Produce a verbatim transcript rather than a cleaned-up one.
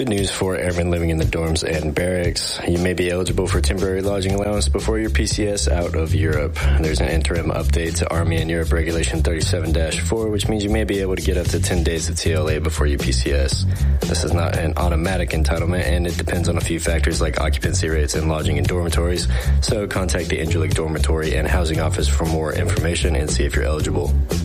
Good news for airmen living in the dorms and barracks. You may be eligible for temporary lodging allowance before your P C S out of Europe. There's an interim update to Army and Europe Regulation thirty-seven dash four, which means you may be able to get up to ten days of T L A before your P C S. This is not an automatic entitlement, and it depends on a few factors like occupancy rates and lodging in dormitories. So contact the Incirlik Dormitory and Housing Office for more information and see if you're eligible.